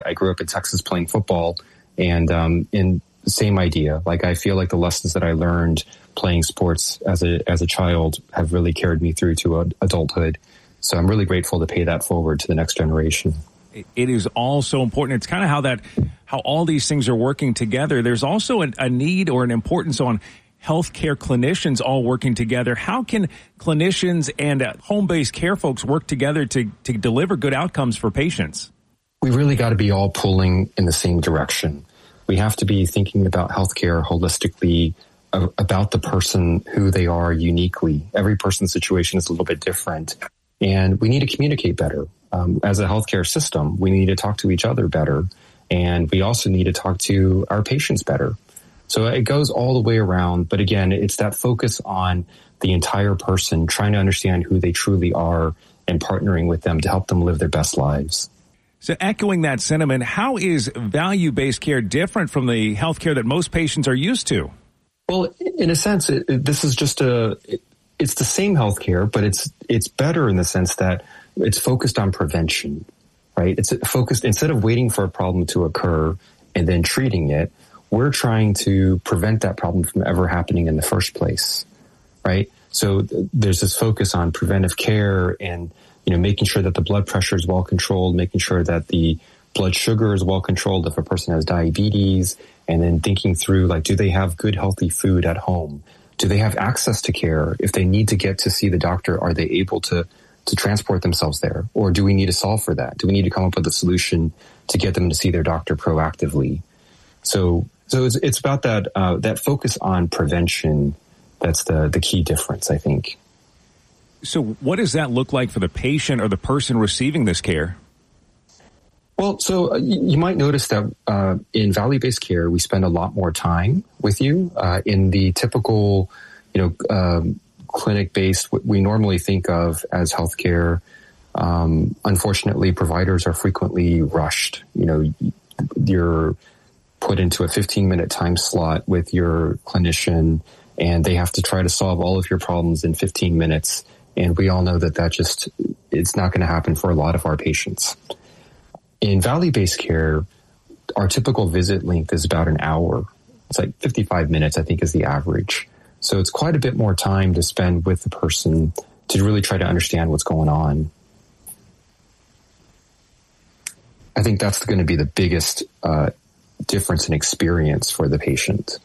I grew up in Texas playing football, and in the same idea. Like, I feel like the lessons that I learned playing sports as a child have really carried me through to adulthood. So I'm really grateful to pay that forward to the next generation. It is all so important. It's kind of how all these things are working together. There's also a need or an importance on healthcare clinicians all working together. How can clinicians and home-based care folks work together to deliver good outcomes for patients? We really got to be all pulling in the same direction. We have to be thinking about healthcare holistically, about the person, who they are uniquely. Every person's situation is a little bit different, and we need to communicate better. As a healthcare system, we need to talk to each other better, and we also need to talk to our patients better. So it goes all the way around, but again, it's that focus on the entire person, trying to understand who they truly are and partnering with them to help them live their best lives. So echoing that sentiment, how is value-based care different from the healthcare that most patients are used to? Well, in a sense, this is just it's the same healthcare, but it's better in the sense that it's focused on prevention, right? It's focused, instead of waiting for a problem to occur and then treating it, we're trying to prevent that problem from ever happening in the first place, right? So there's this focus on preventive care and, making sure that the blood pressure is well controlled, making sure that the blood sugar is well controlled if a person has diabetes, and then thinking through, like, do they have good, healthy food at home? Do they have access to care? If they need to get to see the doctor, are they able to transport themselves there? Or do we need to solve for that? Do we need to come up with a solution to get them to see their doctor proactively? So it's about that focus on prevention. That's the key difference, I think. So what does that look like for the patient or the person receiving this care? Well, so you might notice that in value-based care, we spend a lot more time with you. In the typical, clinic-based, what we normally think of as healthcare, unfortunately, providers are frequently rushed. You're put into a 15-minute time slot with your clinician, and they have to try to solve all of your problems in 15 minutes. And we all know that it's not going to happen for a lot of our patients. In value-based care, our typical visit length is about an hour. It's like 55 minutes, I think, is the average. So it's quite a bit more time to spend with the person to really try to understand what's going on. I think that's going to be the biggest difference in experience for the patient.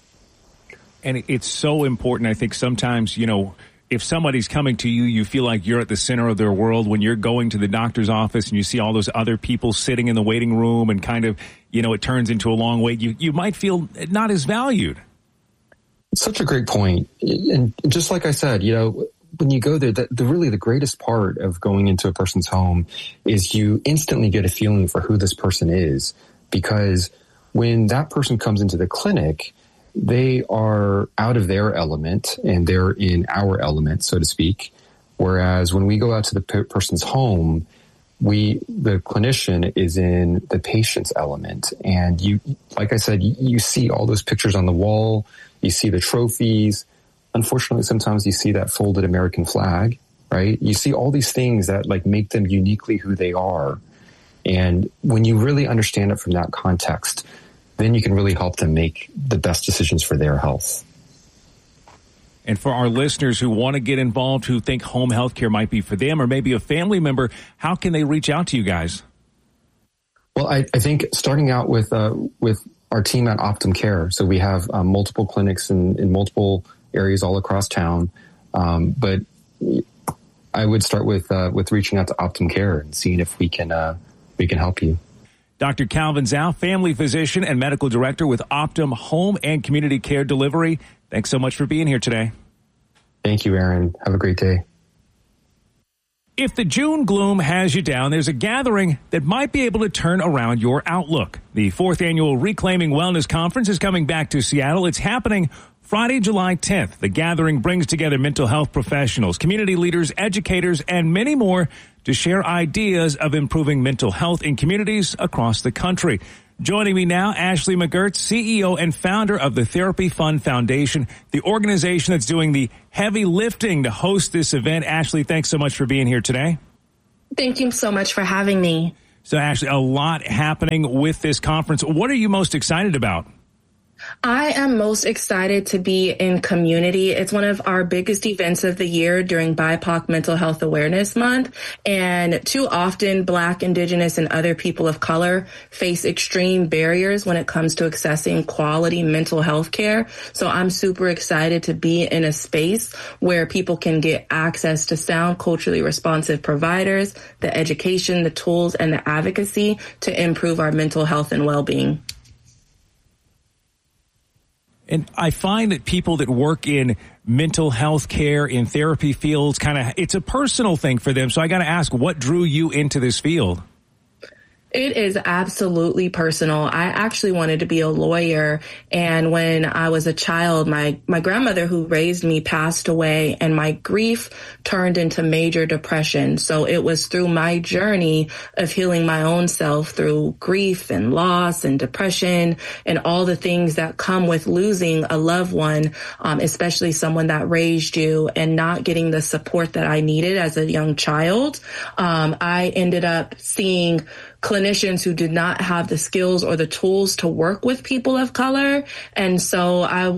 And it's so important. I think sometimes, if somebody's coming to you, you feel like you're at the center of their world. When you're going to the doctor's office and you see all those other people sitting in the waiting room and kind of, it turns into a long wait, you might feel not as valued. It's such a great point. And just like I said, when you go there, really the greatest part of going into a person's home is you instantly get a feeling for who this person is. Because when that person comes into the clinic, they are out of their element and they're in our element, so to speak. Whereas when we go out to the person's home, the clinician is in the patient's element. And you, like I said, you see all those pictures on the wall. You see the trophies. Unfortunately, sometimes you see that folded American flag, right? You see all these things that make them uniquely who they are. And when you really understand it from that context, then you can really help them make the best decisions for their health. And for our listeners who want to get involved, who think home health care might be for them or maybe a family member, how can they reach out to you guys? Well, I think starting out with our team at Optum Care. So we have multiple clinics in multiple areas all across town. But I would start with reaching out to Optum Care and seeing if we can help you. Dr. Calvin Zhao, family physician and medical director with Optum Home and Community Care Delivery. Thanks so much for being here today. Thank you, Aaron. Have a great day. If the June gloom has you down, there's a gathering that might be able to turn around your outlook. The 4th annual Reclaiming Wellness Conference is coming back to Seattle. It's happening Friday, July 10th. The gathering brings together mental health professionals, community leaders, educators, and many more to share ideas of improving mental health in communities across the country. Joining me now, Ashley McGirt, CEO and founder of the Therapy Fund Foundation, the organization that's doing the heavy lifting to host this event. Ashley, thanks so much for being here today. Thank you so much for having me. So Ashley, a lot happening with this conference. What are you most excited about? I am most excited to be in community. It's one of our biggest events of the year during BIPOC Mental Health Awareness Month. And too often, Black, Indigenous, and other people of color face extreme barriers when it comes to accessing quality mental health care. So I'm super excited to be in a space where people can get access to sound, culturally responsive providers, the education, the tools, and the advocacy to improve our mental health and well-being. And I find that people that work in mental health care, in therapy fields, it's a personal thing for them. So I got to ask, what drew you into this field? It is absolutely personal. I actually wanted to be a lawyer. And when I was a child, my grandmother who raised me passed away, and my grief turned into major depression. So it was through my journey of healing my own self through grief and loss and depression and all the things that come with losing a loved one, especially someone that raised you, and not getting the support that I needed as a young child. I ended up seeing clinicians who did not have the skills or the tools to work with people of color. And so I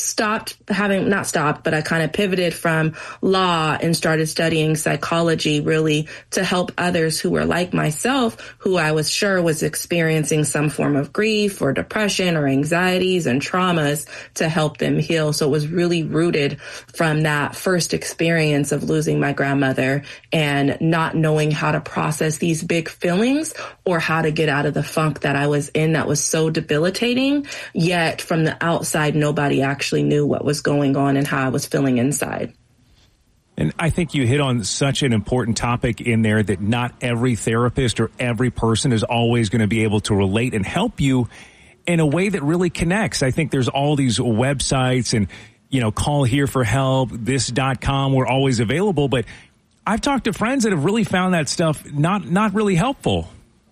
kind of pivoted from law and started studying psychology, really to help others who were like myself, who I was sure was experiencing some form of grief or depression or anxieties and traumas, to help them heal. So it was really rooted from that first experience of losing my grandmother and not knowing how to process these big feelings or how to get out of the funk that I was in that was so debilitating. Yet from the outside, nobody actually knew what was going on and how I was feeling inside. And I think you hit on such an important topic in there, that not every therapist or every person is always going to be able to relate and help you in a way that really connects. I think there's all these websites and, call here for help, this.com, we're always available. But I've talked to friends that have really found that stuff not really helpful.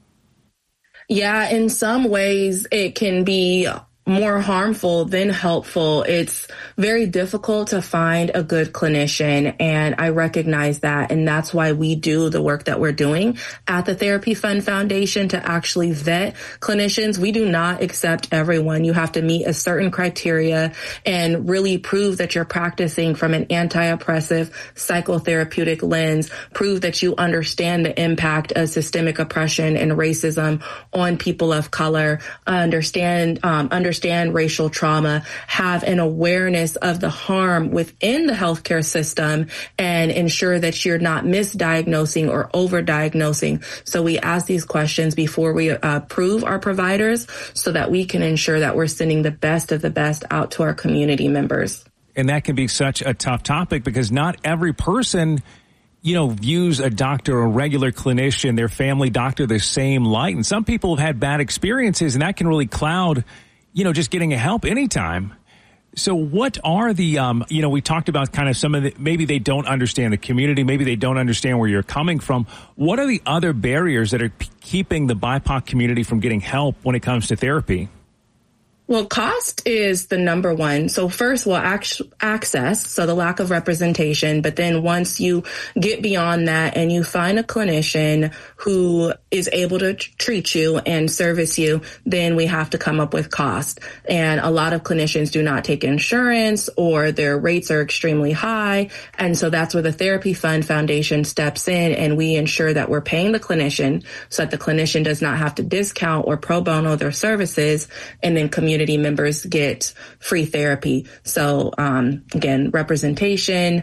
Yeah, in some ways it can be more harmful than helpful. It's very difficult to find a good clinician, and I recognize that, and that's why we do the work that we're doing at the Therapy Fund Foundation to actually vet clinicians. We do not accept everyone. You have to meet a certain criteria and really prove that you're practicing from an anti-oppressive psychotherapeutic lens, prove that you understand the impact of systemic oppression and racism on people of color, understand racial trauma, have an awareness of the harm within the healthcare system, and ensure that you're not misdiagnosing or overdiagnosing. So we ask these questions before we approve our providers so that we can ensure that we're sending the best of the best out to our community members. And that can be such a tough topic because not every person views a doctor, a regular clinician, their family doctor the same light. And some people have had bad experiences, and that can really cloud just getting help anytime. So what are the, we talked about kind of some of the, maybe they don't understand the community, maybe they don't understand where you're coming from. What are the other barriers that are keeping the BIPOC community from getting help when it comes to therapy? Well, cost is the number one. So first, access, so the lack of representation. But then once you get beyond that and you find a clinician who is able to treat you and service you, then we have to come up with cost. And a lot of clinicians do not take insurance, or their rates are extremely high. And so that's where the Therapy Fund Foundation steps in, and we ensure that we're paying the clinician so that the clinician does not have to discount or pro bono their services, and then community members get free therapy. So again, representation,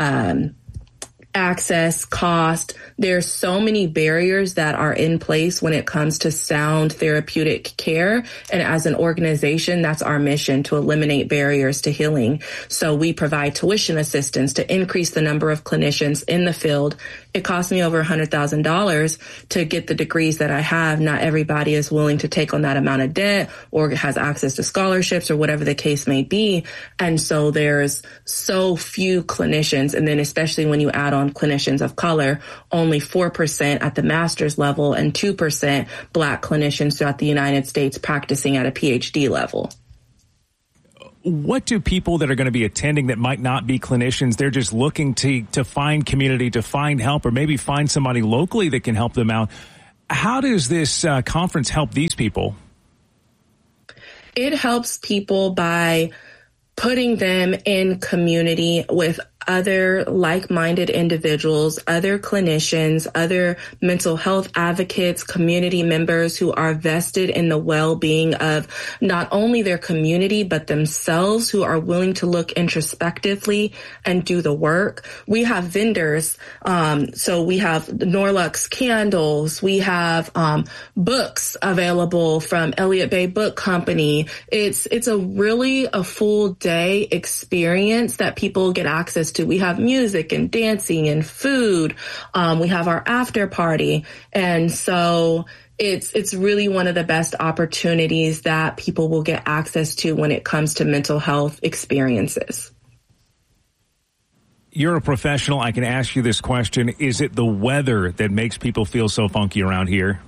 access, cost. There's so many barriers that are in place when it comes to sound therapeutic care. And as an organization, that's our mission, to eliminate barriers to healing. So we provide tuition assistance to increase the number of clinicians in the field. It cost me over $100,000 to get the degrees that I have. Not everybody is willing to take on that amount of debt or has access to scholarships or whatever the case may be. And so there's so few clinicians. And then especially when you add on clinicians of color, only 4% at the master's level and 2% Black clinicians throughout the United States practicing at a PhD level. What do people that are going to be attending that might not be clinicians, they're just looking to find community, to find help, or maybe find somebody locally that can help them out? How does this conference help these people? It helps people by putting them in community with other like-minded individuals, other clinicians, other mental health advocates, community members who are vested in the well-being of not only their community, but themselves, who are willing to look introspectively and do the work. We have vendors. So we have Norlux candles. We have books available from Elliott Bay Book Company. It's a full day experience that people get access to. We have music and dancing and food. We have our after party. And so it's really one of the best opportunities that people will get access to when it comes to mental health experiences. You're a professional. I can ask you this question. Is it the weather that makes people feel so funky around here?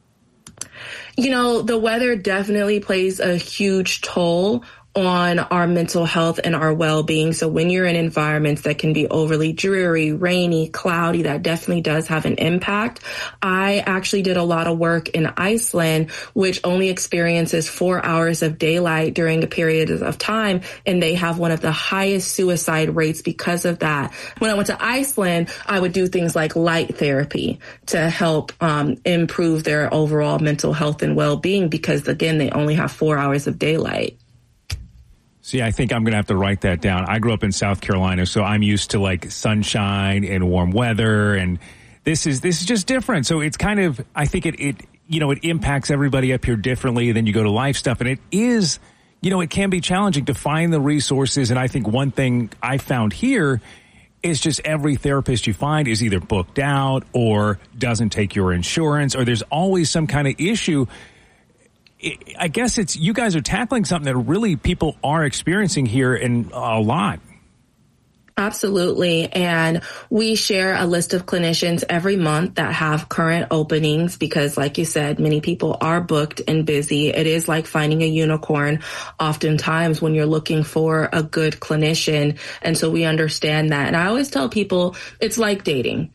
The weather definitely plays a huge toll on our mental health and our well-being. So when you're in environments that can be overly dreary, rainy, cloudy, that definitely does have an impact. I actually did a lot of work in Iceland, which only experiences 4 hours of daylight during a period of time, and they have one of the highest suicide rates because of that. When I went to Iceland, I would do things like light therapy to help improve their overall mental health and well-being because, again, they only have 4 hours of daylight. See, I think I'm going to have to write that down. I grew up in South Carolina, so I'm used to like sunshine and warm weather, and this is just different. So it's kind of, I think it impacts everybody up here differently. Then you go to life stuff, and it is, it can be challenging to find the resources. And I think one thing I found here is just every therapist you find is either booked out or doesn't take your insurance, or there's always some kind of issue. I guess it's you guys are tackling something that really people are experiencing here in a lot. Absolutely. And we share a list of clinicians every month that have current openings because, like you said, many people are booked and busy. It is like finding a unicorn oftentimes when you're looking for a good clinician. And so we understand that. And I always tell people it's like dating.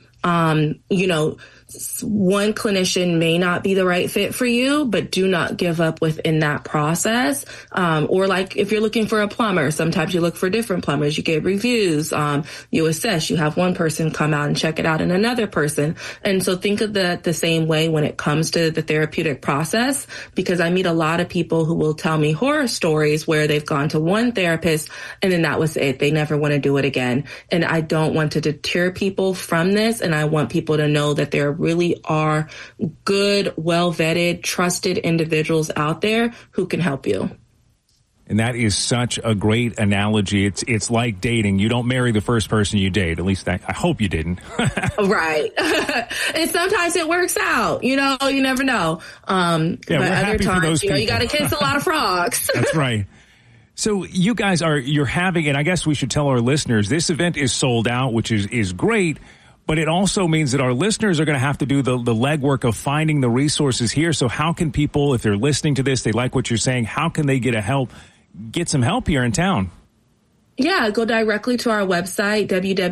One clinician may not be the right fit for you, but do not give up within that process. Or like if you're looking for a plumber, sometimes you look for different plumbers. You get reviews. You assess. You have one person come out and check it out and another person. And so think of that the same way when it comes to the therapeutic process, because I meet a lot of people who will tell me horror stories where they've gone to one therapist and then that was it. They never want to do it again. And I don't want to deter people from this. And I want people to know that there really are good, well-vetted, trusted individuals out there who can help you. And that is such a great analogy. It's like dating. You don't marry the first person you date. At least I hope you didn't. Right. And sometimes it works out. You never know. But other times, you got to kiss a lot of frogs. That's right. So you guys you're having, and I guess we should tell our listeners, this event is sold out, which is great. But it also means that our listeners are going to have to do the legwork of finding the resources here. So how can people, if they're listening to this, they like what you're saying, how can they get some help here in town? Yeah, go directly to our website,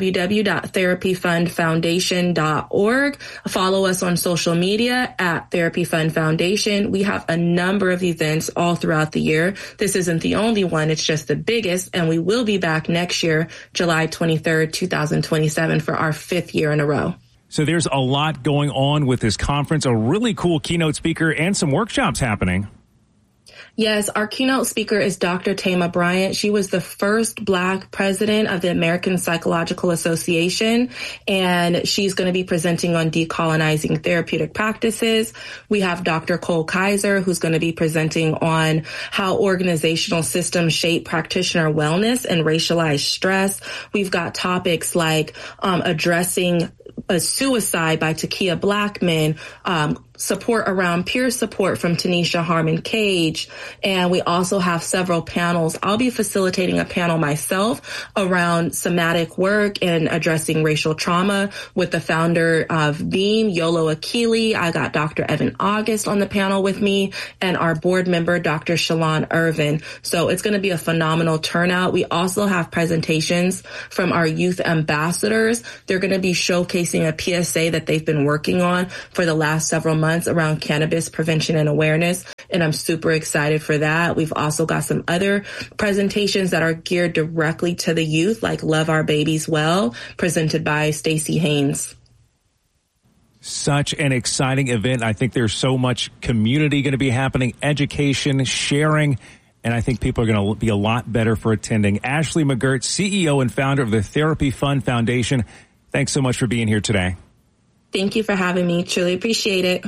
www.therapyfundfoundation.org. Follow us on social media at Therapy Fund Foundation. We have a number of events all throughout the year. This isn't the only one. It's just the biggest. And we will be back next year, July 23rd, 2027 for our 5th year in a row. So there's a lot going on with this conference, a really cool keynote speaker and some workshops happening. Yes, our keynote speaker is Dr. Tama Bryant. She was the first Black president of the American Psychological Association, and she's going to be presenting on decolonizing therapeutic practices. We have Dr. Cole Kaiser, who's going to be presenting on how organizational systems shape practitioner wellness and racialized stress. We've got topics like addressing a suicide by Takia Blackman, support around peer support from Tanisha Harmon Cage. And we also have several panels. I'll be facilitating a panel myself around somatic work and addressing racial trauma with the founder of Beam, Yolo Akili. I got Dr. Evan August on the panel with me and our board member, Dr. Shalon Irvin. So it's going to be a phenomenal turnout. We also have presentations from our youth ambassadors. They're going to be showcasing a PSA that they've been working on for the last several months months around cannabis prevention and awareness, and I'm super excited for that. We've also got some other presentations that are geared directly to the youth, like Love Our Babies Well, presented by Stacey Haynes. Such an exciting event. I think there's so much community going to be happening, education, sharing, and I think people are going to be a lot better for attending. Ashley McGirt, CEO and founder of the Therapy Fund Foundation, thanks so much for being here today. Thank you for having me. Truly appreciate it.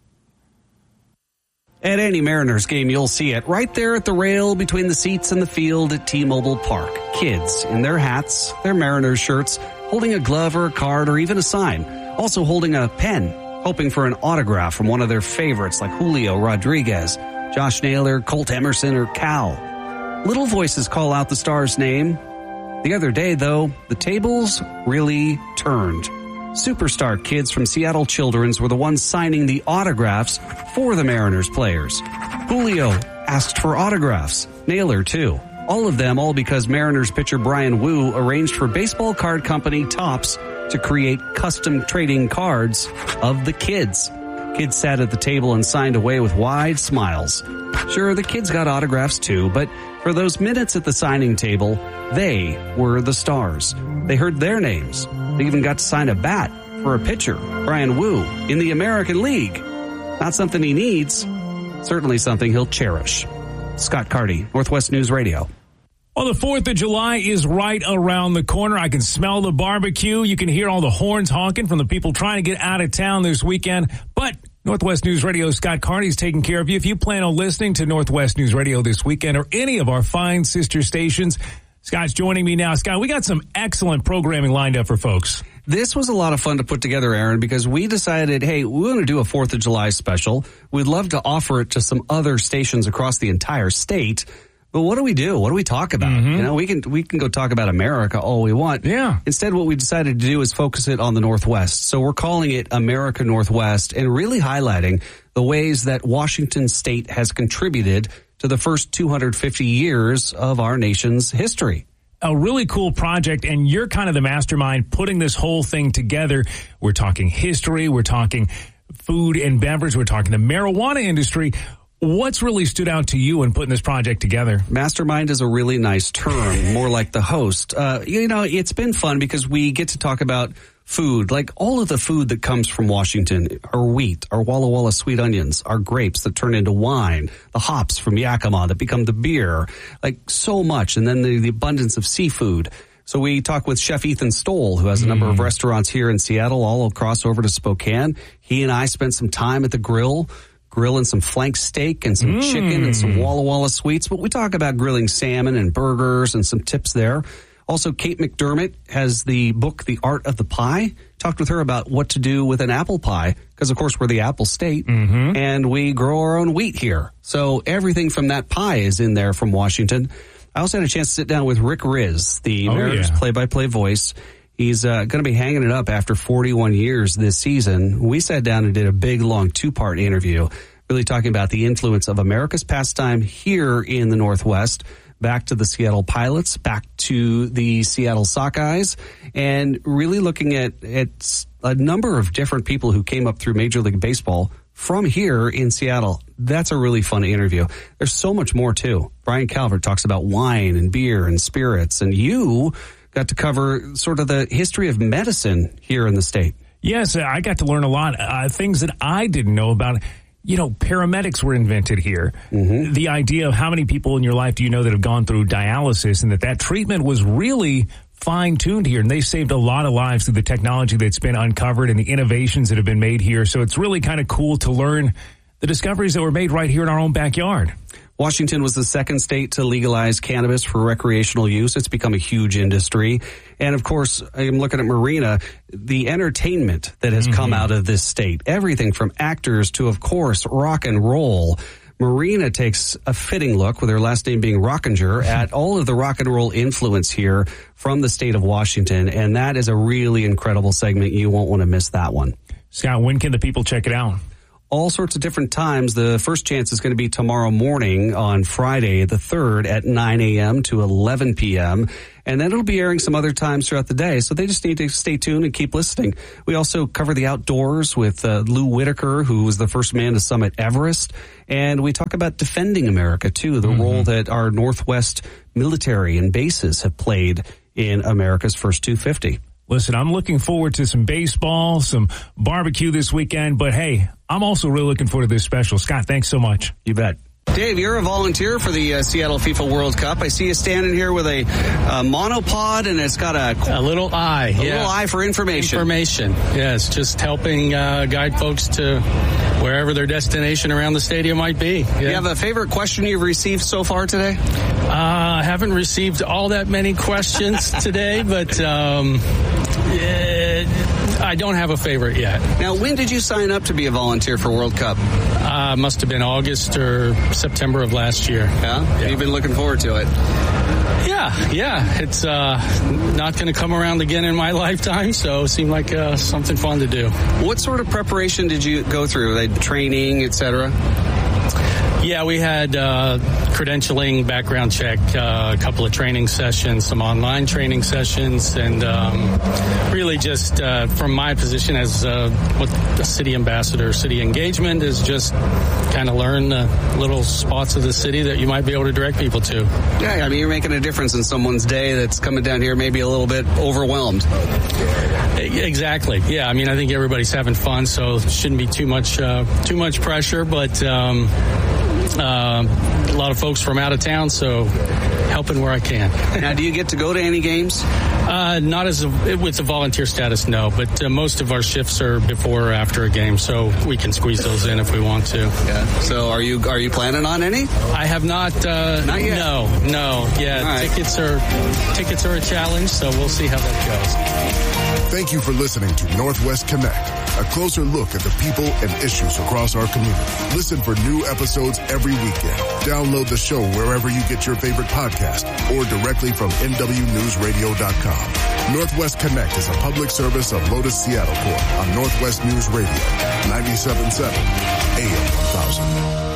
At any Mariners game, you'll see it right there at the rail between the seats and the field at T-Mobile Park. Kids in their hats, their Mariners shirts, holding a glove or a card or even a sign. Also holding a pen, hoping for an autograph from one of their favorites like Julio Rodriguez, Josh Naylor, Colt Emerson, or Cal. Little voices call out the star's name. The other day, though, the tables really turned. Superstar kids from Seattle Children's were the ones signing the autographs for the Mariners players. Julio asked for autographs. Naylor, too. All of them, all because Mariners pitcher Bryan Woo arranged for baseball card company Topps to create custom trading cards of the kids. Kids sat at the table and signed away with wide smiles. Sure, the kids got autographs too, but for those minutes at the signing table, they were the stars. They heard their names. They even got to sign a bat for a pitcher, Bryan Woo, in the American League. Not something he needs, certainly something he'll cherish. Scott Carty, Northwest News Radio. Well, the 4th of July is right around the corner. I can smell the barbecue. You can hear all the horns honking from the people trying to get out of town this weekend. But Northwest News Radio, Scott Carty's taking care of you. If you plan on listening to Northwest News Radio this weekend or any of our fine sister stations, Scott's joining me now. Scott, we got some excellent programming lined up for folks. This was a lot of fun to put together, Aaron, because we decided, hey, we want to do a 4th of July special. We'd love to offer it to some other stations across the entire state. But what do we do? What do we talk about? You know, we can go talk about America all we want. Yeah. Instead, what we decided to do is focus it on the Northwest. So we're calling it America Northwest and really highlighting the ways that Washington State has contributed to the first 250 years of our nation's history. A really cool project, and you're kind of the mastermind putting this whole thing together. We're talking history, we're talking food and beverage, we're talking the marijuana industry. What's really stood out to you in putting this project together? Mastermind is a really nice term, more like the host. You know, it's been fun because we get to talk about food, like all of the food that comes from Washington, our wheat, our Walla Walla sweet onions, our grapes that turn into wine, the hops from Yakima that become the beer, like so much. And then the abundance of seafood. So we talk with Chef Ethan Stoll, who has a number of restaurants here in Seattle, all across over to Spokane. He and I spent some time at the grill, grilling some flank steak and some chicken and some Walla Walla sweets. But we talk about grilling salmon and burgers and some tips there. Also, Kate McDermott has the book, The Art of the Pie. Talked with her about what to do with an apple pie, because, of course, we're the apple state, and we grow our own wheat here. So everything from that pie is in there from Washington. I also had a chance to sit down with Rick Riz, the Mariners play-by-play voice. He's going to be hanging it up after 41 years this season. We sat down and did a big, long 2-part interview, really talking about the influence of America's pastime here in the Northwest, back to the Seattle Pilots, back to the Seattle Sockeyes, and really looking at a number of different people who came up through Major League Baseball from here in Seattle. That's a really fun interview. There's so much more, too. Brian Calvert talks about wine and beer and spirits, and you got to cover sort of the history of medicine here in the state. Yes, I got to learn a lot, things that I didn't know about. You know, paramedics were invented here. The idea of how many people in your life do you know that have gone through dialysis, and that treatment was really fine-tuned here, and they saved a lot of lives through the technology that's been uncovered and the innovations that have been made here. So it's really kind of cool to learn the discoveries that were made right here in our own backyard. Washington was the second state to legalize cannabis for recreational use. It's become a huge industry. And, of course, I'm looking at Marina, the entertainment that has come out of this state. Everything from actors to, of course, rock and roll. Marina takes a fitting look, with her last name being Rockinger, at all of the rock and roll influence here from the state of Washington. And that is a really incredible segment. You won't want to miss that one. Scott, when can the people check it out? all sorts of different times. The first chance is going to be tomorrow morning on Friday, the 3rd at 9 a.m. to 11 p.m. And then it'll be airing some other times throughout the day. So they just need to stay tuned and keep listening. We also cover the outdoors with Lou Whitaker, who was the first man to summit Everest. And we talk about defending America, too, the role that our Northwest military and bases have played in America's first 250. Listen, I'm looking forward to some baseball, some barbecue this weekend, but hey, I'm also really looking forward to this special. Scott, thanks so much. You bet. Dave, you're a volunteer for the Seattle FIFA World Cup. I see you standing here with a monopod, and it's got a little eye. Little eye for information. Yes, just helping guide folks to wherever their destination around the stadium might be. Yeah. You have a favorite question you've received so far today? I haven't received all that many questions today, but I don't have a favorite yet. Now, when did you sign up to be a volunteer for World Cup? Must have been August or September of last year. Yeah? You've been looking forward to it? Yeah. It's not going to come around again in my lifetime, so it seemed like something fun to do. What sort of preparation did you go through? Like training, etc.? Yeah, we had credentialing, background check, a couple of training sessions, some online training sessions, and really just from my position as what the city ambassador, city engagement is just kind of learn the little spots of the city that you might be able to direct people to. Yeah, I mean, you're making a difference in someone's day that's coming down here maybe a little bit overwhelmed. Exactly. Yeah, I mean, I think everybody's having fun, so it shouldn't be too much pressure, but a lot of folks from out of town, so helping where I can. Now, do you get to go to any games? Not with the volunteer status, no, but most of our shifts are before or after a game, so we can squeeze those in if we want to. Yeah. So are you planning on any? I have not. Not yet? No. Yeah, right. Tickets are a challenge, so we'll see how that goes. Thank you for listening to Northwest Connect, a closer look at the people and issues across our community. Listen for new episodes every weekend. Download the show wherever you get your favorite podcast or directly from NWNewsRadio.com. Northwest Connect is a public service of Lotus Seattle Corp on Northwest News Radio, 97.7 AM 1000.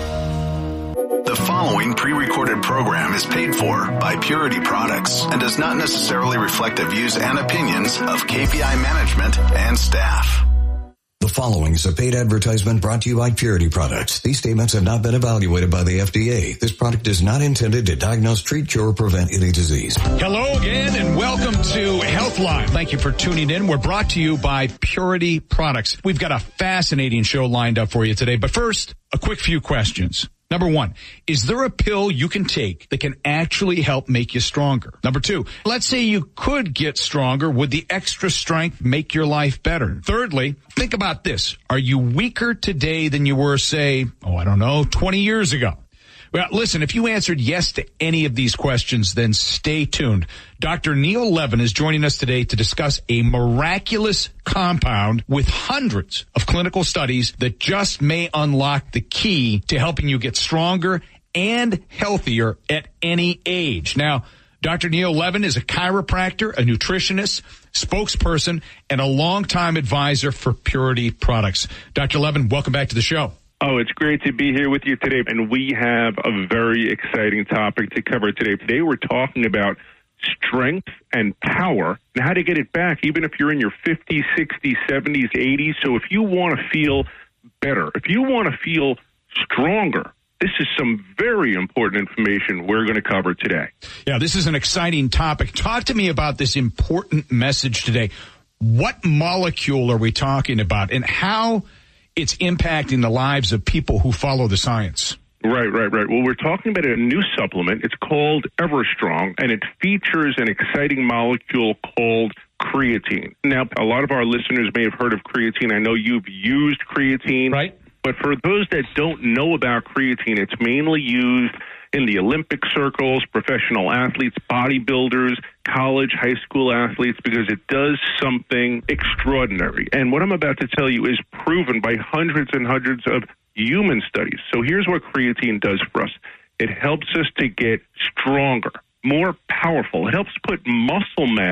The following pre-recorded program is paid for by Purity Products and does not necessarily reflect the views and opinions of KPI management and staff. The following is a paid advertisement brought to you by Purity Products. These statements have not been evaluated by the FDA. This product is not intended to diagnose, treat, cure, or prevent any disease. Hello again and welcome to Healthline. Thank you for tuning in. We're brought to you by Purity Products. We've got a fascinating show lined up for you today. But first, a quick few questions. Number one, is there a pill you can take that can actually help make you stronger? Number two, let's say you could get stronger. Would the extra strength make your life better? Thirdly, think about this. Are you weaker today than you were, say, 20 years ago? Well, listen, if you answered yes to any of these questions, then stay tuned. Dr. Neil Levin is joining us today to discuss a miraculous compound with hundreds of clinical studies that just may unlock the key to helping you get stronger and healthier at any age. Now, Dr. Neil Levin is a chiropractor, a nutritionist, spokesperson, and a longtime advisor for Purity Products. Dr. Levin, welcome back to the show. Oh, it's great to be here with you today, and we have a very exciting topic to cover today. Today we're talking about strength and power and how to get it back, even if you're in your 50s, 60s, 70s, 80s. So if you want to feel better, if you want to feel stronger, this is some very important information we're going to cover today. Yeah, this is an exciting topic. Talk to me about this important message today. What molecule are we talking about, and how it's impacting the lives of people who follow the science? Right. Well, we're talking about a new supplement. It's called EverStrong, and it features an exciting molecule called creatine. Now, a lot of our listeners may have heard of creatine. I know you've used creatine. Right. But for those that don't know about creatine, it's mainly used in the Olympic circles, professional athletes, bodybuilders, college, high school athletes, because it does something extraordinary. And what I'm about to tell you is proven by hundreds and hundreds of human studies. So here's what creatine does for us. It helps us to get stronger, more powerful. It helps put muscle mass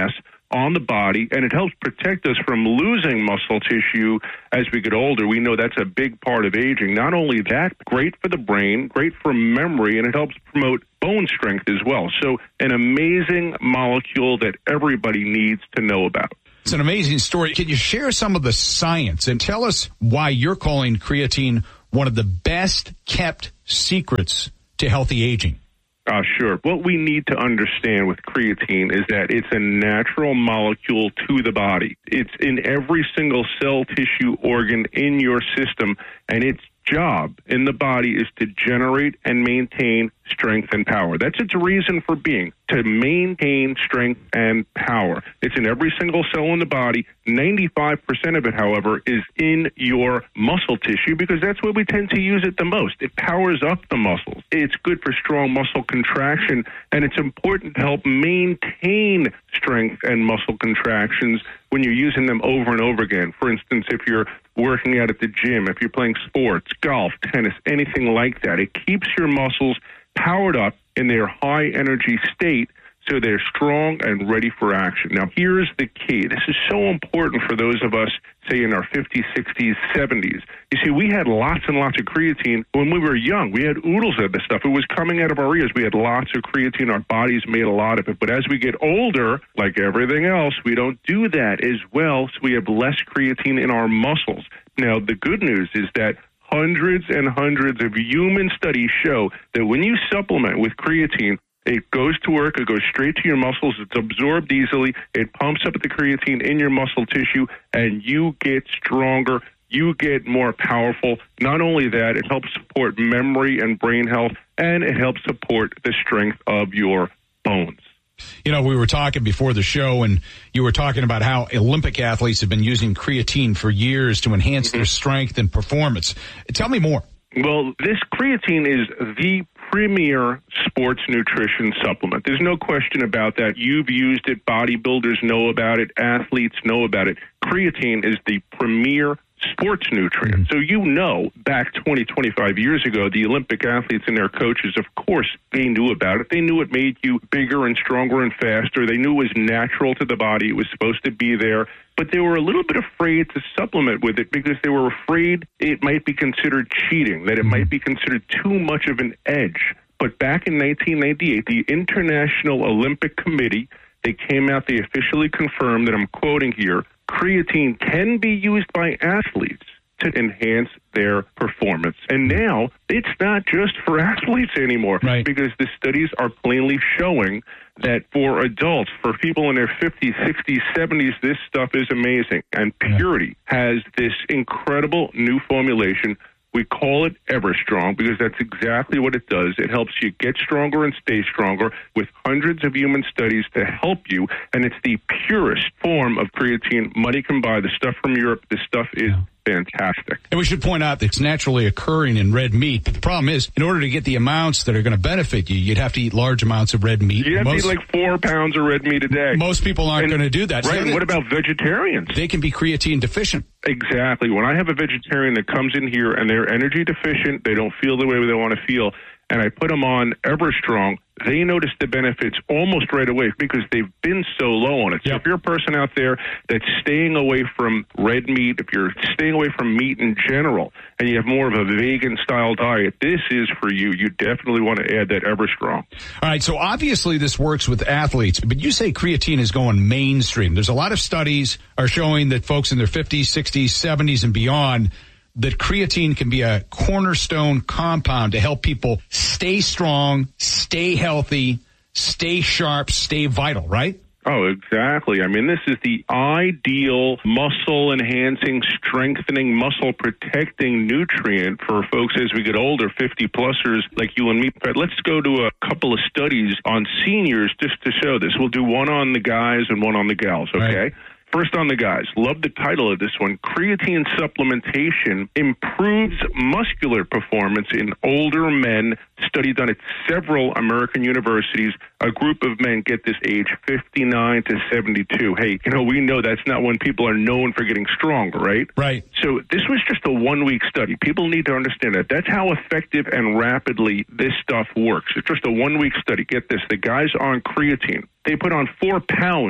on the body, and it helps protect us from losing muscle tissue as we get older. We know that's a big part of aging. Not only that, great for the brain, great for memory, and it helps promote bone strength as well. So an amazing molecule that everybody needs to know about. It's an amazing story. Can you share some of the science and tell us why you're calling creatine one of the best kept secrets to healthy aging? Sure. What we need to understand with creatine is that it's a natural molecule to the body. It's in every single cell, tissue, organ in your system, and its job in the body is to generate and maintain strength and power. That's its reason for being, to maintain strength and power. It's in every single cell in the body. 95% of it, however, is in your muscle tissue because that's where we tend to use it the most. It powers up the muscles. It's good for strong muscle contraction, and it's important to help maintain strength and muscle contractions when you're using them over and over again. For instance, if you're working out at the gym, if you're playing sports, golf, tennis, anything like that, it keeps your muscles powered up in their high energy state so they're strong and ready for action. Now, here's the key. This is so important for those of us, say, in our 50s, 60s, 70s. You see, we had lots and lots of creatine when we were young. We had oodles of this stuff. It was coming out of our ears. We had lots of creatine. Our bodies made a lot of it. But as we get older, like everything else, we don't do that as well, so we have less creatine in our muscles. Now, the good news is that hundreds and hundreds of human studies show that when you supplement with creatine, it goes to work, it goes straight to your muscles, it's absorbed easily, it pumps up the creatine in your muscle tissue, and you get stronger, you get more powerful. Not only that, it helps support memory and brain health, and it helps support the strength of your bones. You know, we were talking before the show, and you were talking about how Olympic athletes have been using creatine for years to enhance their strength and performance. Tell me more. Well, this creatine is the premier sports nutrition supplement. There's no question about that. You've used it. Bodybuilders know about it. Athletes know about it. Creatine is the premier sports nutrient. So you know, back 20, 25 years ago, the Olympic athletes and their coaches, of course, they knew about it. They knew it made you bigger and stronger and faster. They knew it was natural to the body. It was supposed to be there. But they were a little bit afraid to supplement with it because they were afraid it might be considered cheating, that it might be considered too much of an edge. But back in 1998, the International Olympic Committee, they came out, they officially confirmed that, I'm quoting here, creatine can be used by athletes to enhance their performance. And now it's not just for athletes anymore, right, because the studies are plainly showing that for adults, for people in their 50s, 60s, 70s, this stuff is amazing. And Purity has this incredible new formulation. We call it EverStrong because that's exactly what it does. It helps you get stronger and stay stronger with hundreds of human studies to help you. And it's the purest form of creatine money can buy. The stuff from Europe, this stuff is fantastic. And we should point out that it's naturally occurring in red meat. But the problem is, in order to get the amounts that are going to benefit you, you'd have to eat large amounts of red meat. You'd have to eat like 4 pounds of red meat a day. Most people aren't going to do that. Right. So and what about vegetarians? They can be creatine deficient. Exactly. When I have a vegetarian that comes in here and they're energy deficient, they don't feel the way they want to feel, and I put them on EverStrong, they notice the benefits almost right away because they've been so low on it. So if you're a person out there that's staying away from red meat, if you're staying away from meat in general, and you have more of a vegan-style diet, this is for you. You definitely want to add that EverStrong. All right, so obviously this works with athletes, but you say creatine is going mainstream. There's a lot of studies are showing that folks in their 50s, 60s, 70s, and beyond, that creatine can be a cornerstone compound to help people stay strong, stay healthy, stay sharp, stay vital, right? Oh, exactly. I mean, this is the ideal muscle-enhancing, strengthening, muscle-protecting nutrient for folks as we get older, 50-plussers like you and me. But let's go to a couple of studies on seniors just to show this. We'll do one on the guys and one on the gals, okay? Right. First on the guys. Love the title of this one. Creatine supplementation improves muscular performance in older men. Study done at several American universities. A group of men get this age 59 to 72. Hey, we know that's not when people are known for getting stronger, right? Right. So this was just a one-week study. People need to understand that. That's how effective and rapidly this stuff works. It's just a one-week study. Get this. The guys on creatine, they put on 4 pounds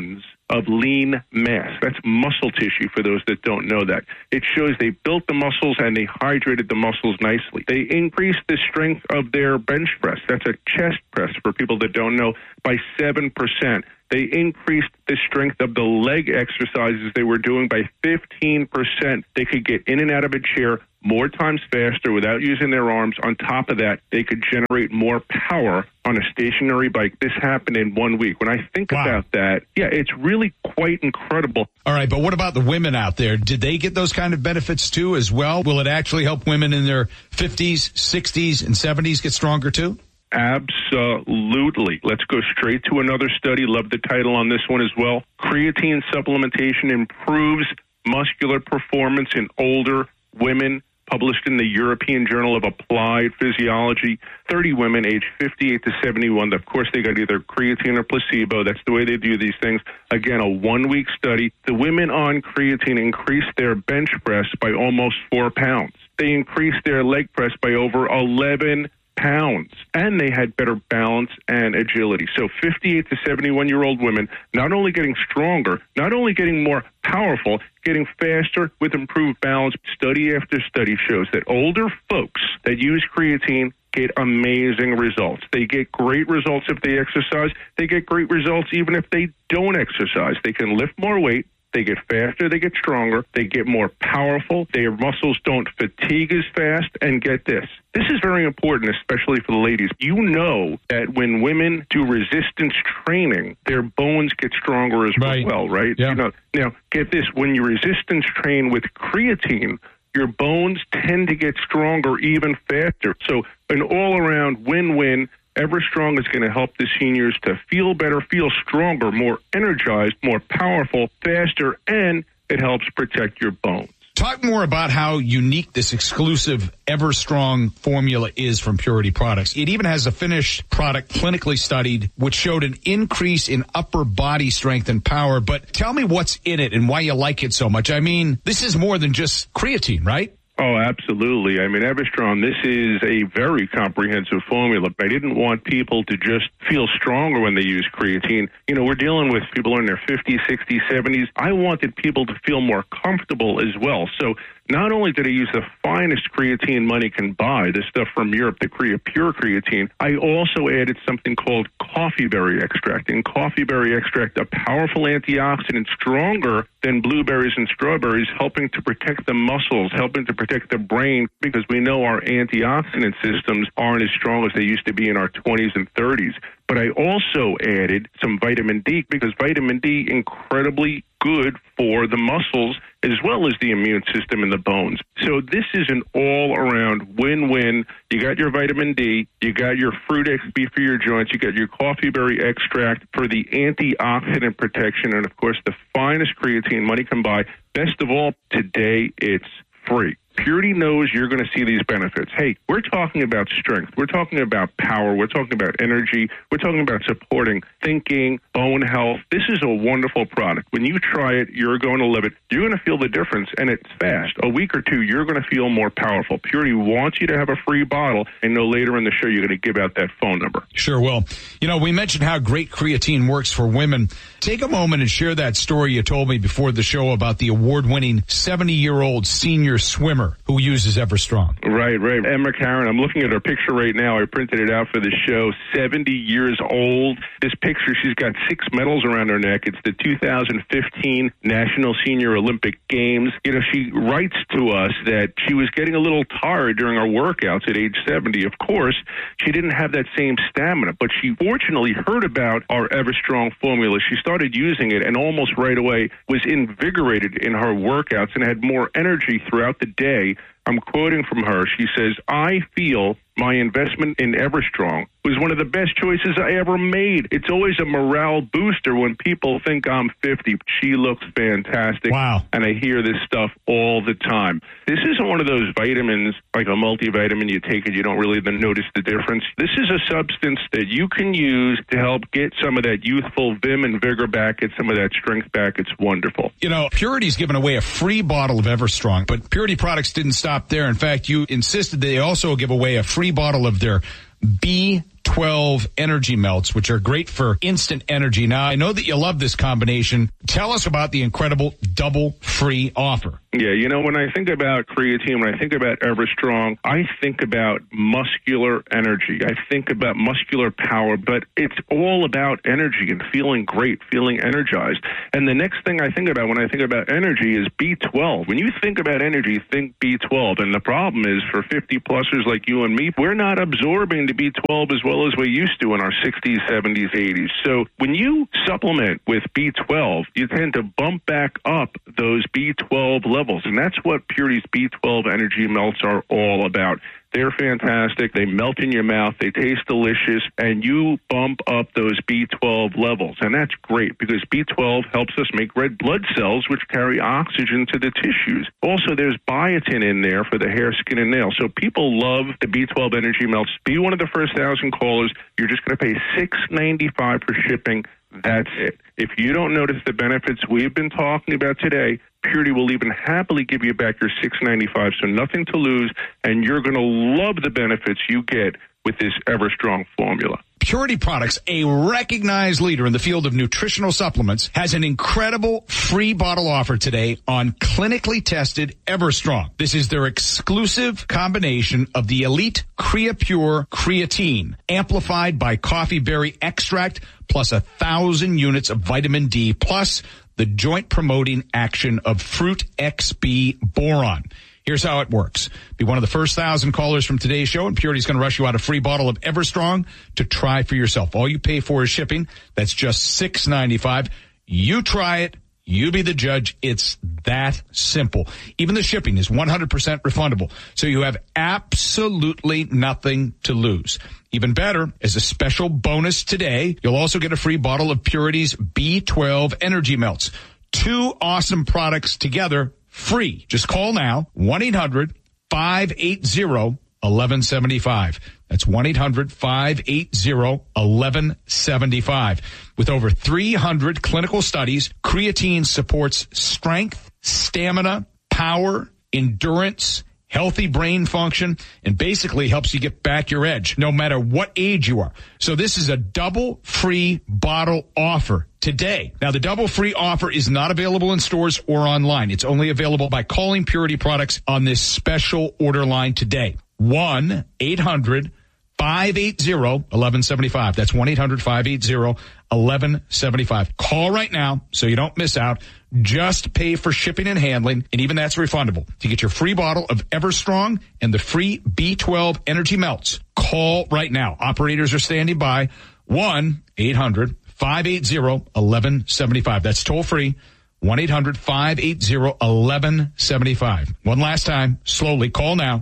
of lean mass. That's muscle tissue for those that don't know that. It shows they built the muscles and they hydrated the muscles nicely. They increased the strength of their bench press. That's a chest press for people that don't know, by 7%. They increased the strength of the leg exercises they were doing by 15%. They could get in and out of a chair more times faster without using their arms. On top of that, they could generate more power on a stationary bike. This happened in 1 week. When I think about that, yeah, it's really quite incredible. All right, but what about the women out there? Did they get those kind of benefits too as well? Will it actually help women in their 50s, 60s, and 70s get stronger too? Absolutely. Let's go straight to another study. Love the title on this one as well. Creatine supplementation improves muscular performance in older women, published in the European Journal of Applied Physiology. 30 women aged 58 to 71. Of course, they got either creatine or placebo. That's the way they do these things. Again, a 1 week study. The women on creatine increased their bench press by almost 4 pounds. They increased their leg press by over 11 pounds, and they had better balance and agility. So 58 to 71-year-old women not only getting stronger, not only getting more powerful, getting faster with improved balance. Study after study shows that older folks that use creatine get amazing results. They get great results if they exercise. They get great results even if they don't exercise. They can lift more weight. They get faster, they get stronger, they get more powerful, their muscles don't fatigue as fast, and get this. This is very important, especially for the ladies. You know that when women do resistance training, their bones get stronger as well, right? Yeah. Now, get this. When you resistance train with creatine, your bones tend to get stronger even faster. So an all-around win-win. Everstrong is going to help the seniors to feel better, feel stronger, more energized, more powerful, faster, and it helps protect your bones. Talk more about how unique this exclusive Everstrong formula is from Purity Products. It even has a finished product clinically studied, which showed an increase in upper body strength and power. But tell me what's in it and why you like it so much. I mean, this is more than just creatine, right? Oh, absolutely. I mean, Everstrong, this is a very comprehensive formula. I didn't want people to just feel stronger when they use creatine. We're dealing with people in their 50s, 60s, 70s. I wanted people to feel more comfortable as well. So not only did I use the finest creatine money can buy, this stuff from Europe, the Pure creatine, I also added something called coffee berry extract. In coffee berry extract, a powerful antioxidant, stronger than blueberries and strawberries, helping to protect the muscles, helping to protect the brain, because we know our antioxidant systems aren't as strong as they used to be in our 20s and 30s. But I also added some vitamin D, because vitamin D incredibly good for the muscles as well as the immune system and the bones. So this is an all-around win-win. You got your vitamin D, you got your fruit XP for your joints, you got your coffee berry extract for the antioxidant protection, and, of course, the finest creatine money can buy. Best of all, today it's free. Purity knows you're going to see these benefits. Hey, we're talking about strength. We're talking about power. We're talking about energy. We're talking about supporting thinking, bone health. This is a wonderful product. When you try it, you're going to love it. You're going to feel the difference, and it's fast. A week or two, you're going to feel more powerful. Purity wants you to have a free bottle, and know later in the show you're going to give out that phone number. Sure will. We mentioned how great creatine works for women. Take a moment and share that story you told me before the show about the award-winning 70-year-old senior swimmer who uses Everstrong. Right. Emma Karen, I'm looking at her picture right now. I printed it out for the show. 70 years old. This picture, she's got 6 medals around her neck. It's the 2015 National Senior Olympic Games. She writes to us that she was getting a little tired during her workouts at age 70. Of course, she didn't have that same stamina, but she fortunately heard about our Everstrong formula. She started using it and almost right away was invigorated in her workouts and had more energy throughout the day. I'm quoting from her. She says, "I feel my investment in Everstrong was one of the best choices I ever made. It's always a morale booster when people think I'm 50. She looks fantastic." Wow. And I hear this stuff all the time. This isn't one of those vitamins, like a multivitamin. You take it, you don't really then notice the difference. This is a substance that you can use to help get some of that youthful vim and vigor back, get some of that strength back. It's wonderful. Purity's given away a free bottle of Everstrong, but Purity Products didn't stop there. In fact, you insisted they also give away a free bottle of their B12 B12 energy melts, which are great for instant energy. Now, I know that you love this combination. Tell us about the incredible double free offer. Yeah, you know, when I think about creatine, when I think about EverStrong, I think about muscular energy. I think about muscular power, but it's all about energy and feeling great, feeling energized. And the next thing I think about when I think about energy is B12. When you think about energy, think B12. And the problem is for 50-plussers like you and me, we're not absorbing the B12 as well as we used to in our 60s, 70s, 80s. So when you supplement with B12, you tend to bump back up those B12 levels. And that's what Purity's B12 energy melts are all about. They're fantastic. They melt in your mouth. They taste delicious. And you bump up those B12 levels. And that's great because B12 helps us make red blood cells, which carry oxygen to the tissues. Also, there's biotin in there for the hair, skin, and nails. So people love the B12 energy melts. Be one of the first 1,000 callers. You're just going to pay $6.95 for shipping. That's it. If you don't notice the benefits we've been talking about today, Purity will even happily give you back your $6.95, so nothing to lose, and you're going to love the benefits you get with this EverStrong formula. Purity Products, a recognized leader in the field of nutritional supplements, has an incredible free bottle offer today on clinically tested EverStrong. This is their exclusive combination of the elite CreaPure creatine, amplified by coffee berry extract, plus 1,000 units of vitamin D, plus the joint promoting action of Fruit XB boron. Here's how it works. Be one of the first 1,000 callers from today's show, and Purity's going to rush you out a free bottle of EverStrong to try for yourself. All you pay for is shipping. That's just $6.95. You try it. You be the judge. It's that simple. Even the shipping is 100% refundable. So you have absolutely nothing to lose. Even better, as a special bonus today, you'll also get a free bottle of Purity's B12 energy melts. 2 awesome products together, free. Just call now, 1-800-580-1175. That's 1-800-580-1175. With over 300 clinical studies, creatine supports strength, stamina, power, endurance, healthy brain function, and basically helps you get back your edge, no matter what age you are. So this is a double free bottle offer today. Now, the double free offer is not available in stores or online. It's only available by calling Purity Products on this special order line today. 1-800-580-1175. That's 1-800-580-1175. Call right now so you don't miss out. Just pay for shipping and handling, and even that's refundable. To get your free bottle of EverStrong and the free B12 energy melts, call right now. Operators are standing by. 1-800-580-1175. That's toll free. 1-800-580-1175. One last time, slowly, call now.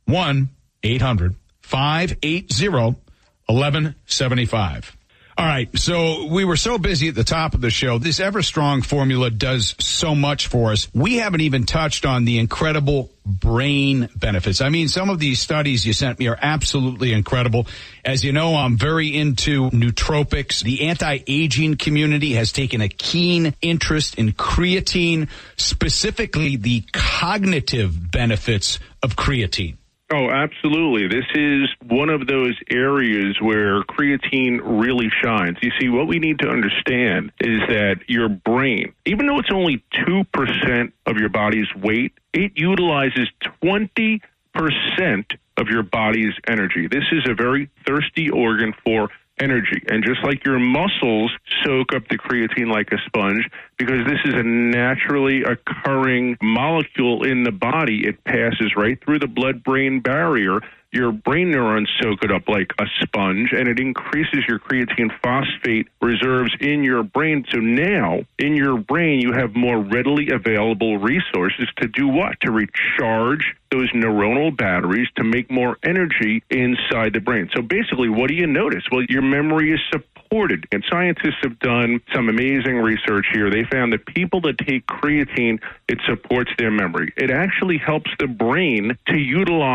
1-800-580-1175. All right, so we were so busy at the top of the show. This EverStrong formula does so much for us. We haven't even touched on the incredible brain benefits. I mean, some of these studies you sent me are absolutely incredible. As you know, I'm very into nootropics. The anti-aging community has taken a keen interest in creatine, specifically the cognitive benefits of creatine. Oh, absolutely. This is one of those areas where creatine really shines. You see, what we need to understand is that your brain, even though it's only 2% of your body's weight, it utilizes 20% of your body's energy. This is a very thirsty organ for energy. And just like your muscles soak up the creatine like a sponge, because this is a naturally occurring molecule in the body, it passes right through the blood-brain barrier. Your brain neurons soak it up like a sponge, and it increases your creatine phosphate reserves in your brain. So now, in your brain, you have more readily available resources to do what? To recharge those neuronal batteries to make more energy inside the brain. So basically, what do you notice? Well, your memory is supported. And scientists have done some amazing research here. They found that people that take creatine, it supports their memory. It actually helps the brain to utilize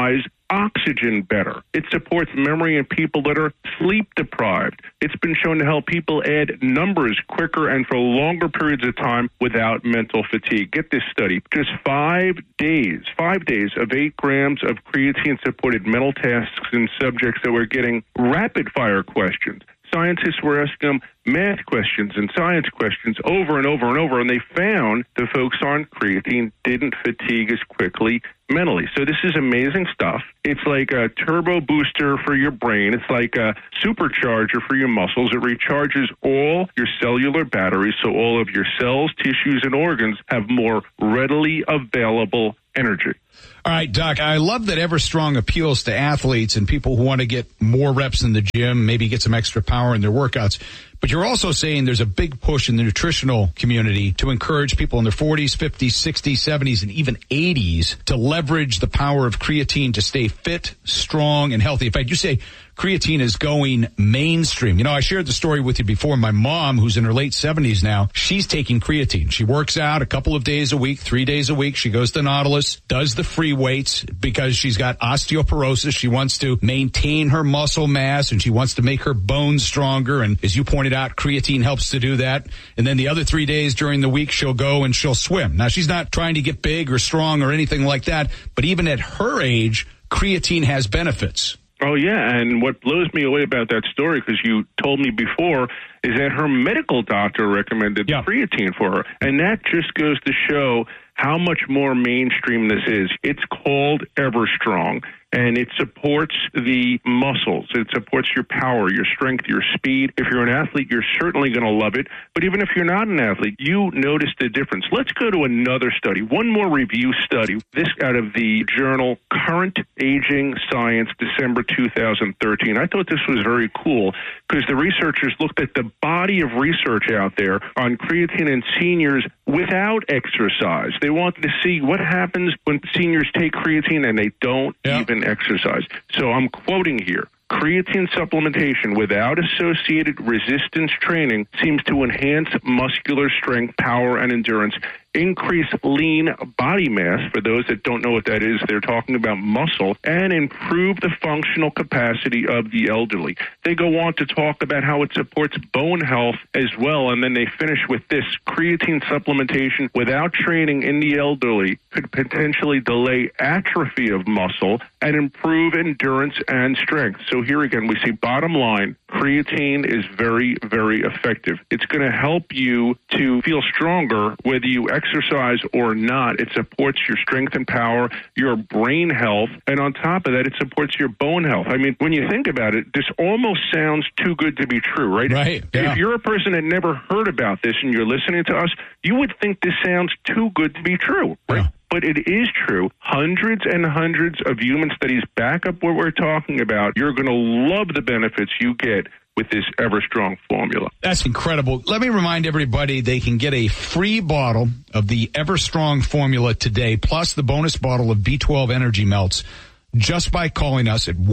oxygen better. It supports memory in people that are sleep deprived. It's been shown to help people add numbers quicker and for longer periods of time without mental fatigue. Get this study. Just 5 days of 8 grams of creatine-supported mental tasks in subjects that were getting rapid-fire questions. Scientists were asking them math questions and science questions over and over and over, and they found the folks on creatine didn't fatigue as quickly mentally. So this is amazing stuff. It's like a turbo booster for your brain. It's like a supercharger for your muscles. It recharges all your cellular batteries so all of your cells, tissues, and organs have more readily available energy. All right, Doc, I love that Everstrong appeals to athletes and people who want to get more reps in the gym, maybe get some extra power in their workouts. But you're also saying there's a big push in the nutritional community to encourage people in their 40s, 50s, 60s, 70s, and even 80s to leverage the power of creatine to stay fit, strong, and healthy. In fact, you say creatine is going mainstream. You know, I shared the story with you before. My mom, who's in her late 70s now, she's taking creatine. She works out a couple of days a week, 3 days a week. She goes to Nautilus, does the free weights because she's got osteoporosis. She wants to maintain her muscle mass and she wants to make her bones stronger. And as you pointed out, creatine helps to do that. And then the other 3 days during the week, she'll go and she'll swim. Now, she's not trying to get big or strong or anything like that, but even at her age, creatine has benefits. Oh, yeah, and what blows me away about that story, because you told me before, is that her medical doctor recommended creatine for her. And that just goes to show how much more mainstream this is. It's called Everstrong, and it supports the muscles. It supports your power, your strength, your speed. If you're an athlete, you're certainly going to love it. But even if you're not an athlete, you notice the difference. Let's go to another study, one more review study. This out of the journal Current Aging Science, December 2013. I thought this was very cool because the researchers looked at the body of research out there on creatine in seniors without exercise. They wanted to see what happens when seniors take creatine and they don't even exercise. So I'm quoting here. Creatine supplementation without associated resistance training seems to enhance muscular strength, power, and endurance, increase lean body mass. For those that don't know what that is, they're talking about muscle, and improve the functional capacity of the elderly. They go on to talk about how it supports bone health as well, and then they finish with this. Creatine supplementation without training in the elderly could potentially delay atrophy of muscle and improve endurance and strength. So here again, we see bottom line, creatine is very, very effective. It's going to help you to feel stronger whether you exercise or not. It supports your strength and power, your brain health, and on top of that, it supports your bone health. I mean, when you think about it, this almost sounds too good to be true, right? Right. Yeah. If you're a person that never heard about this and you're listening to us, you would think this sounds too good to be true, right? Yeah. But it is true. Hundreds and hundreds of human studies back up what we're talking about. You're going to love the benefits you get with this Everstrong formula. That's incredible. Let me remind everybody they can get a free bottle of the Everstrong formula today, plus the bonus bottle of B12 Energy Melts, just by calling us at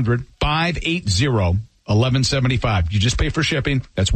1-800-580-1175. You just pay for shipping. That's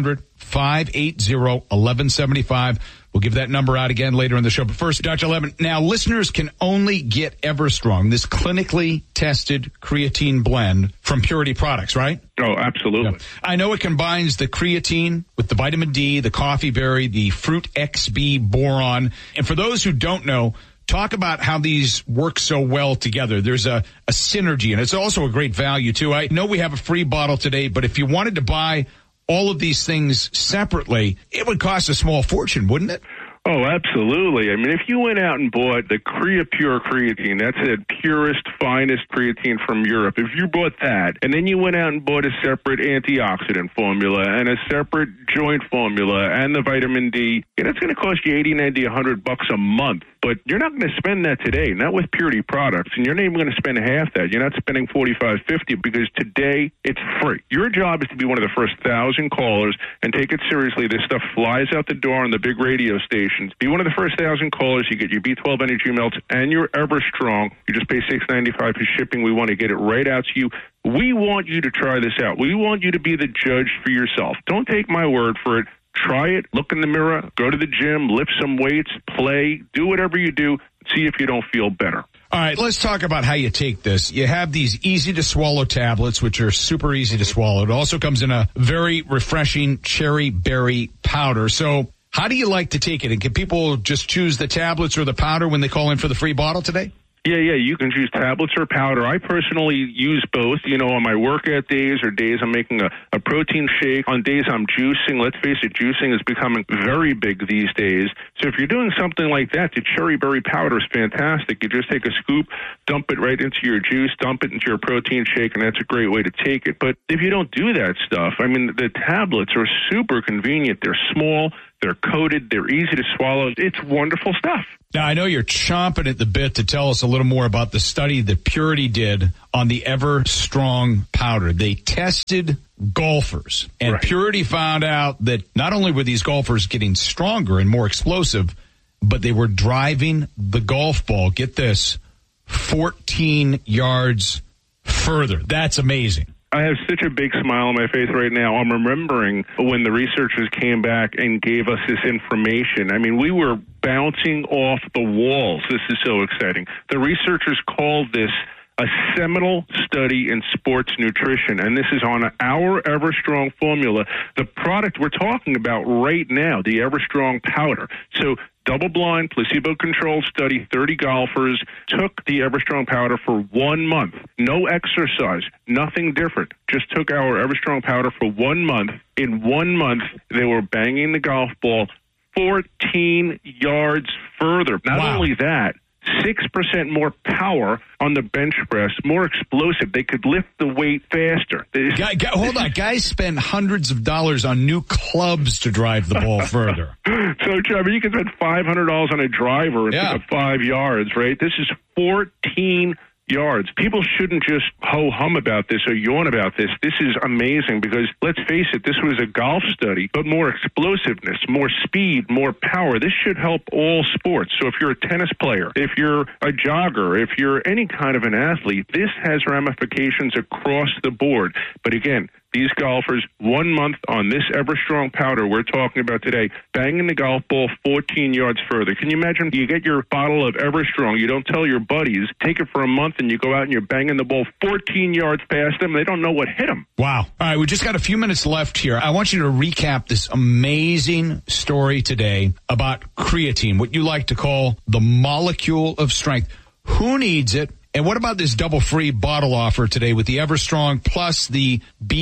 1-800-580-1175. We'll give that number out again later in the show. But first, Dr. Levin, now listeners can only get Everstrong, this clinically tested creatine blend from Purity Products, right? Oh, absolutely. Yeah. I know it combines the creatine with the vitamin D, the coffee berry, the fruit XB boron. And for those who don't know, talk about how these work so well together. There's a synergy, and it's also a great value, too. I know we have a free bottle today, but if you wanted to buy all of these things separately, it would cost a small fortune, wouldn't it? Oh, absolutely. I mean, if you went out and bought the CreaPure creatine, that's the purest, finest creatine from Europe. If you bought that, and then you went out and bought a separate antioxidant formula and a separate joint formula and the vitamin D, that's going to cost you $80, $90, $100 a month. But you're not going to spend that today, not with Purity Products, and you're not even going to spend half that. You're not spending $45, $50 because today it's free. Your job is to be one of the first 1,000 callers and take it seriously. This stuff flies out the door on the big radio stations. Be one of the first 1,000 callers. You get your B12 Energy Melts and your Everstrong. You just pay $6.95 for shipping. We want to get it right out to you. We want you to try this out. We want you to be the judge for yourself. Don't take my word for it. Try it, look in the mirror, go to the gym, lift some weights, play, do whatever you do, see if you don't feel better. All right, let's talk about how you take this. You have these easy-to-swallow tablets, which are super easy to swallow. It also comes in a very refreshing cherry berry powder. So how do you like to take it? And can people just choose the tablets or the powder when they call in for the free bottle today? Yeah, you can choose tablets or powder. I personally use both, on my workout days or days I'm making a protein shake. On days I'm juicing, let's face it, juicing is becoming very big these days. So if you're doing something like that, the cherry berry powder is fantastic. You just take a scoop, dump it right into your juice, dump it into your protein shake, and that's a great way to take it. But if you don't do that stuff, the tablets are super convenient. They're small, they're coated, they're easy to swallow. It's wonderful stuff. Now, I know you're chomping at the bit to tell us a little more about the study that Purity did on the Everstrong powder. They tested golfers, and Purity found out that not only were these golfers getting stronger and more explosive, but they were driving the golf ball, get this, 14 yards further. That's amazing. I have such a big smile on my face right now. I'm remembering when the researchers came back and gave us this information. We were bouncing off the walls. This is so exciting. The researchers called this a seminal study in sports nutrition, and this is on our Everstrong formula, the product we're talking about right now, the Everstrong powder. So double-blind, placebo-controlled study, 30 golfers took the Everstrong powder for 1 month. No exercise, nothing different. Just took our Everstrong powder for 1 month. In 1 month, they were banging the golf ball 14 yards further. Not only that, 6% more power on the bench press, more explosive. They could lift the weight faster. Hold on. Guys spend hundreds of dollars on new clubs to drive the ball further. So, Trevor, you can spend $500 on a driver and pick up 5 yards, right? This is 14 yards. People shouldn't just ho-hum about this or yawn about this. This is amazing because, let's face it, this was a golf study, but more explosiveness, more speed, more power. This should help all sports. So if you're a tennis player, if you're a jogger, if you're any kind of an athlete, this has ramifications across the board. But again, these golfers, 1 month on this Everstrong powder we're talking about today, banging the golf ball 14 yards further. Can you imagine? You get your bottle of Everstrong, you don't tell your buddies, take it for a month, and you go out and you're banging the ball 14 yards past them. They don't know what hit them. Wow. All right, we just got a few minutes left here. I want you to recap this amazing story today about creatine, what you like to call the molecule of strength. Who needs it? And what about this double free bottle offer today with the Everstrong plus the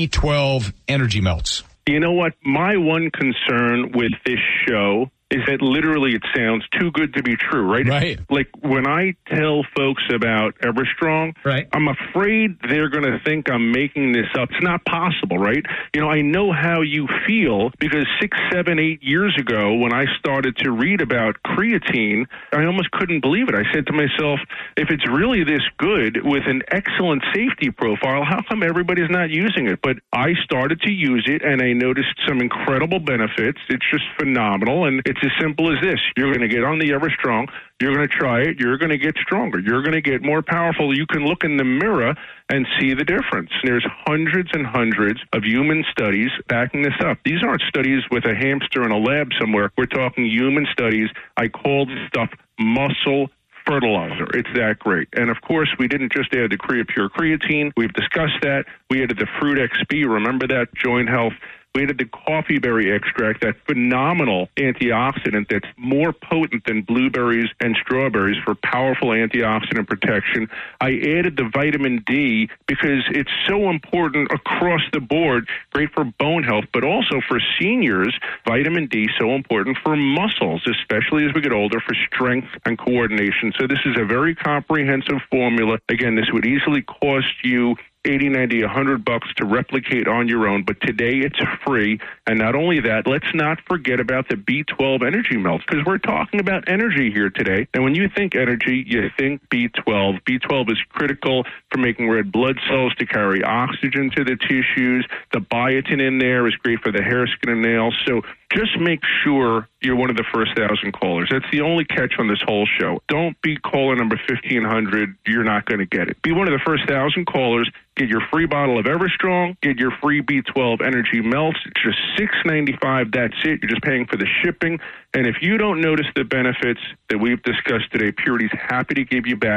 B12 energy melts? You know what? My one concern with this show is that literally it sounds too good to be true, right? Right. Like when I tell folks about Everstrong, I'm afraid they're going to think I'm making this up. It's not possible, right? I know how you feel because 6, 7, 8 years ago when I started to read about creatine, I almost couldn't believe it. I said to myself, if it's really this good with an excellent safety profile, how come everybody's not using it? But I started to use it and I noticed some incredible benefits. It's just phenomenal, and it's as simple as this. You're going to get on the Everstrong. You're going to try it. You're going to get stronger. You're going to get more powerful. You can look in the mirror and see the difference. There's hundreds and hundreds of human studies backing this up. These aren't studies with a hamster in a lab somewhere. We're talking human studies. I call this stuff muscle fertilizer. It's that great. And of course, we didn't just add the CreaPure creatine. We've discussed that. We added the Fruit XP. Remember that? Joint health. We added the coffee berry extract, that phenomenal antioxidant that's more potent than blueberries and strawberries for powerful antioxidant protection. I added the vitamin D because it's so important across the board, great for bone health, but also for seniors. Vitamin D so important for muscles, especially as we get older, for strength and coordination. So this is a very comprehensive formula. Again, this would easily cost you $80, $90, $100 to replicate on your own, but today it's free. And not only that, let's not forget about the B12 energy melts, because we're talking about energy here today. And when you think energy, you think B12. B12 is critical for making red blood cells to carry oxygen to the tissues. The biotin in there is great for the hair, skin, and nails. So just make sure you're one of the first 1,000 callers. That's the only catch on this whole show. Don't be caller number 1,500. You're not going to get it. Be one of the first 1,000 callers. Get your free bottle of Everstrong. Get your free B12 energy melts. It's just $6.95. That's it. You're just paying for the shipping. And if you don't notice the benefits that we've discussed today, Purity's happy to give you back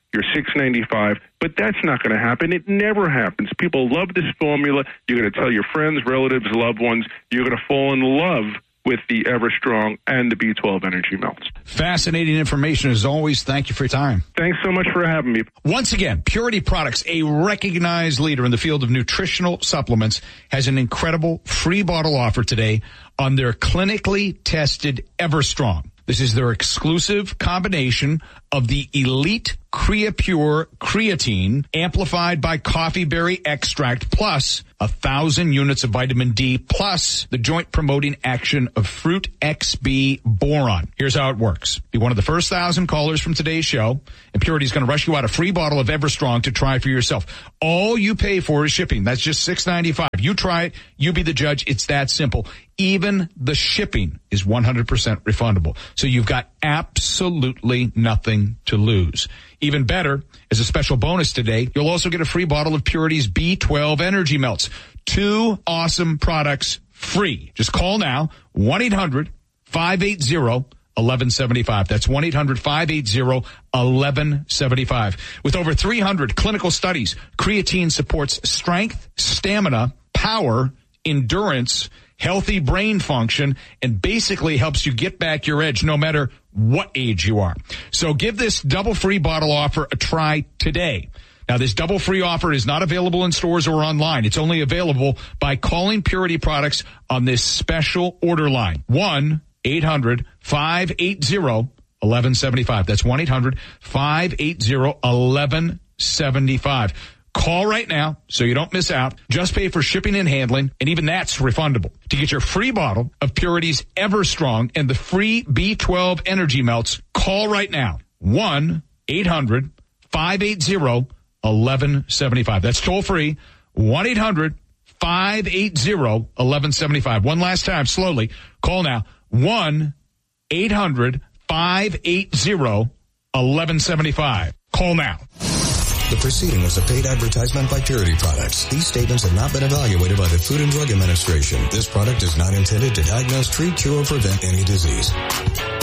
you're $6.95, but that's not going to happen. It never happens. People love this formula. You're going to tell your friends, relatives, loved ones. You're going to fall in love with the Everstrong and the B12 Energy Melts. Fascinating information as always. Thank you for your time. Thanks so much for having me. Once again, Purity Products, a recognized leader in the field of nutritional supplements, has an incredible free bottle offer today on their clinically tested Everstrong. This is their exclusive combination of the elite CreaPure creatine amplified by coffee berry extract plus 1,000 units of vitamin D plus the joint promoting action of Fruit XB boron. Here's how it works. Be one of the first 1,000 callers from today's show, and Purity is going to rush you out a free bottle of Everstrong to try for yourself. All you pay for is shipping. That's just $6.95. You try it. You be the judge. It's that simple. Even the shipping is 100% refundable. So you've got absolutely nothing to lose. Even better, as a special bonus today, you'll also get a free bottle of Purity's B12 Energy Melts. 2 awesome products free. Just call now, 1-800-580-1175. That's 1-800-580-1175. With over 300 clinical studies, creatine supports strength, stamina, power, endurance, healthy brain function, and basically helps you get back your edge no matter what age you are. So give this double free bottle offer a try today. Now, this double free offer is not available in stores or online. It's only available by calling Purity Products on this special order line. 1-800-580-1175. That's 1-800-580-1175. Call right now so you don't miss out. Just pay for shipping and handling, and even that's refundable. To get your free bottle of Purity's Everstrong and the free B12 Energy Melts, call right now. 1-800-580-1175. That's toll free. 1-800-580-1175. One last time, slowly. Call now. 1-800-580-1175. Call now. The proceeding was a paid advertisement by Purity Products. These statements have not been evaluated by the Food and Drug Administration. This product is not intended to diagnose, treat, cure, or prevent any disease.